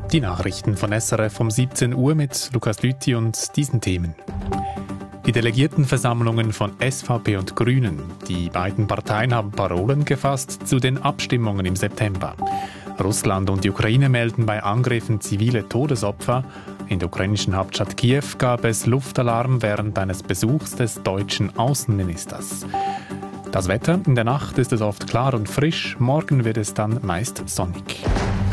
Die Nachrichten von SRF um 17 Uhr mit Lukas Lüthi und diesen Themen. Die Delegiertenversammlungen von SVP und Grünen. Die beiden Parteien haben Parolen gefasst zu den Abstimmungen im September. Russland und die Ukraine melden bei Angriffen zivile Todesopfer. In der ukrainischen Hauptstadt Kiew gab es Luftalarm während eines Besuchs des deutschen Außenministers. Das Wetter: In der Nacht ist es oft klar und frisch, morgen wird es dann meist sonnig.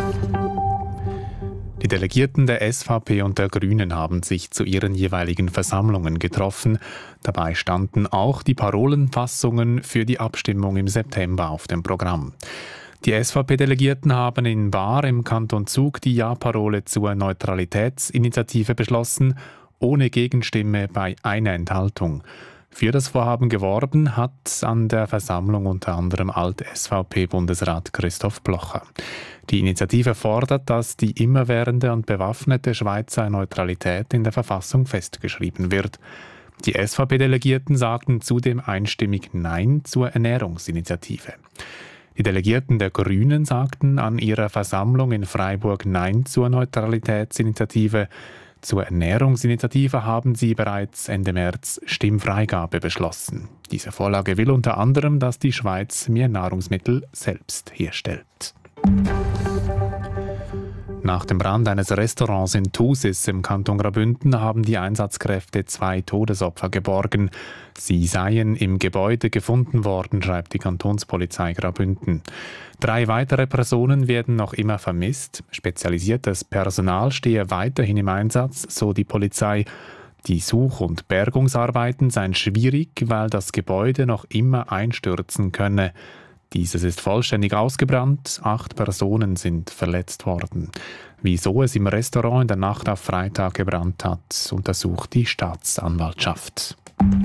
Die Delegierten der SVP und der Grünen haben sich zu ihren jeweiligen Versammlungen getroffen. Dabei standen auch die Parolenfassungen für die Abstimmung im September auf dem Programm. Die SVP-Delegierten haben in Baar im Kanton Zug die Ja-Parole zur Neutralitätsinitiative beschlossen, ohne Gegenstimme bei einer Enthaltung. Für das Vorhaben geworben hat an der Versammlung unter anderem Alt-SVP-Bundesrat Christoph Blocher. Die Initiative fordert, dass die immerwährende und bewaffnete Schweizer Neutralität in der Verfassung festgeschrieben wird. Die SVP-Delegierten sagten zudem einstimmig Nein zur Ernährungsinitiative. Die Delegierten der Grünen sagten an ihrer Versammlung in Freiburg Nein zur Neutralitätsinitiative. Zur Ernährungsinitiative haben sie bereits Ende März Stimmfreigabe beschlossen. Diese Vorlage will unter anderem, dass die Schweiz mehr Nahrungsmittel selbst herstellt. Nach dem Brand eines Restaurants in Thusis im Kanton Graubünden haben die Einsatzkräfte 2 Todesopfer geborgen. Sie seien im Gebäude gefunden worden, schreibt die Kantonspolizei Graubünden. 3 weitere Personen werden noch immer vermisst. Spezialisiertes Personal stehe weiterhin im Einsatz, so die Polizei. Die Such- und Bergungsarbeiten seien schwierig, weil das Gebäude noch immer einstürzen könne. Dieses ist vollständig ausgebrannt, 8 Personen sind verletzt worden. Wieso es im Restaurant in der Nacht auf Freitag gebrannt hat, untersucht die Staatsanwaltschaft.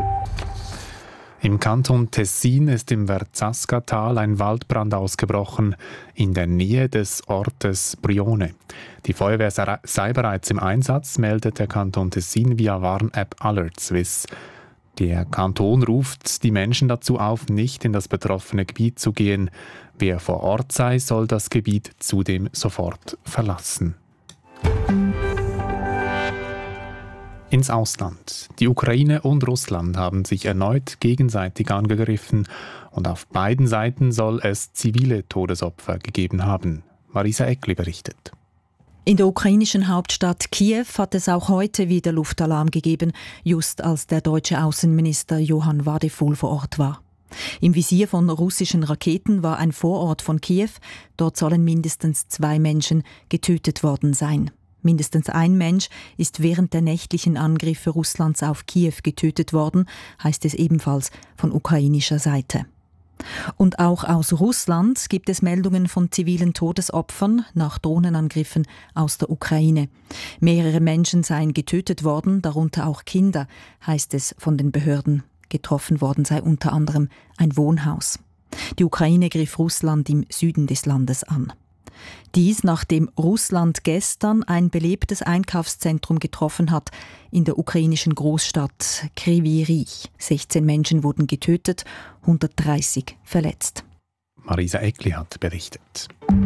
Im Kanton Tessin ist im Verzasca-Tal ein Waldbrand ausgebrochen, in der Nähe des Ortes Brione. Die Feuerwehr sei bereits im Einsatz, meldet der Kanton Tessin via Warn-App AlertSwiss. Der Kanton ruft die Menschen dazu auf, nicht in das betroffene Gebiet zu gehen. Wer vor Ort sei, soll das Gebiet zudem sofort verlassen. Ins Ausland. Die Ukraine und Russland haben sich erneut gegenseitig angegriffen und auf beiden Seiten soll es zivile Todesopfer gegeben haben. Marisa Eckli berichtet. In der ukrainischen Hauptstadt Kiew hat es auch heute wieder Luftalarm gegeben, just als der deutsche Außenminister Johann Wadefuhl vor Ort war. Im Visier von russischen Raketen war ein Vorort von Kiew. Dort sollen mindestens 2 Menschen getötet worden sein. Mindestens ein Mensch ist während der nächtlichen Angriffe Russlands auf Kiew getötet worden, heißt es ebenfalls von ukrainischer Seite. Und auch aus Russland gibt es Meldungen von zivilen Todesopfern nach Drohnenangriffen aus der Ukraine. Mehrere Menschen seien getötet worden, darunter auch Kinder, heißt es von den Behörden. Getroffen worden sei unter anderem ein Wohnhaus. Die Ukraine griff Russland im Süden des Landes an. Dies, nachdem Russland gestern ein belebtes Einkaufszentrum getroffen hat in der ukrainischen Großstadt Kryvyi Rih. 16 Menschen wurden getötet, 130 verletzt. Marisa Eckli hat berichtet.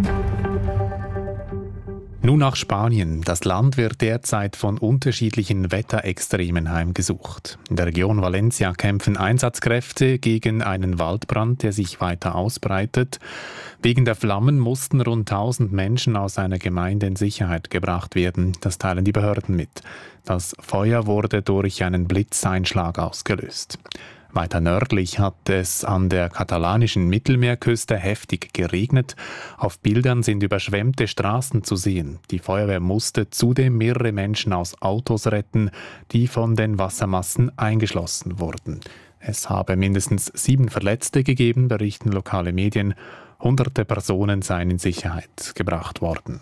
Nun nach Spanien. Das Land wird derzeit von unterschiedlichen Wetterextremen heimgesucht. In der Region Valencia kämpfen Einsatzkräfte gegen einen Waldbrand, der sich weiter ausbreitet. Wegen der Flammen mussten rund 1000 Menschen aus einer Gemeinde in Sicherheit gebracht werden. Das teilen die Behörden mit. Das Feuer wurde durch einen Blitzeinschlag ausgelöst. Weiter nördlich hat es an der katalanischen Mittelmeerküste heftig geregnet. Auf Bildern sind überschwemmte Straßen zu sehen. Die Feuerwehr musste zudem mehrere Menschen aus Autos retten, die von den Wassermassen eingeschlossen wurden. Es habe mindestens 7 Verletzte gegeben, berichten lokale Medien. Hunderte Personen seien in Sicherheit gebracht worden.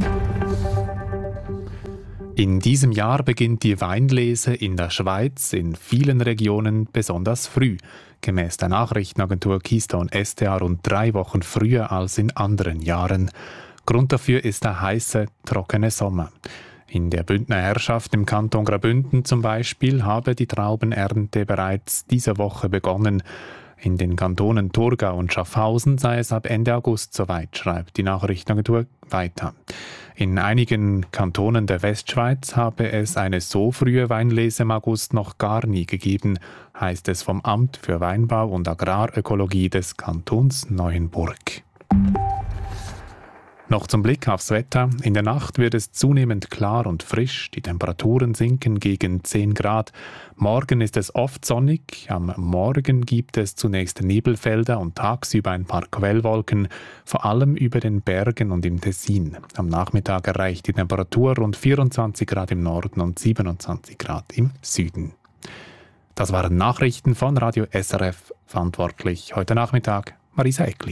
In diesem Jahr beginnt die Weinlese in der Schweiz in vielen Regionen besonders früh. Gemäß der Nachrichtenagentur Keystone SDA rund 3 Wochen früher als in anderen Jahren. Grund dafür ist der heiße, trockene Sommer. In der Bündner Herrschaft im Kanton Graubünden zum Beispiel habe die Traubenernte bereits diese Woche begonnen. In den Kantonen Thurgau und Schaffhausen sei es ab Ende August soweit, schreibt die Nachrichtenagentur weiter. In einigen Kantonen der Westschweiz habe es eine so frühe Weinlese im August noch gar nie gegeben, heisst es vom Amt für Weinbau und Agrarökologie des Kantons Neuenburg. Noch zum Blick aufs Wetter. In der Nacht wird es zunehmend klar und frisch. Die Temperaturen sinken gegen 10 Grad. Morgen ist es oft sonnig. Am Morgen gibt es zunächst Nebelfelder und tagsüber ein paar Quellwolken, vor allem über den Bergen und im Tessin. Am Nachmittag erreicht die Temperatur rund 24 Grad im Norden und 27 Grad im Süden. Das waren Nachrichten von Radio SRF. Verantwortlich heute Nachmittag Marisa Eckli.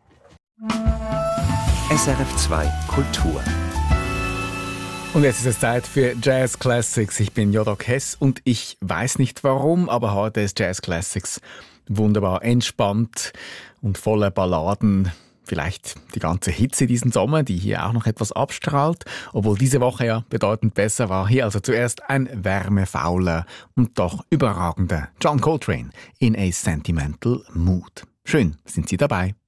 SRF 2 Kultur. Und jetzt ist es Zeit für Jazz Classics. Ich bin Jodok Hess und ich weiß nicht warum, aber heute ist Jazz Classics wunderbar entspannt und voller Balladen. Vielleicht die ganze Hitze diesen Sommer, die hier auch noch etwas abstrahlt, obwohl diese Woche ja bedeutend besser war. Hier also zuerst ein wärmefauler und doch überragender John Coltrane in A Sentimental Mood. Schön, sind Sie dabei.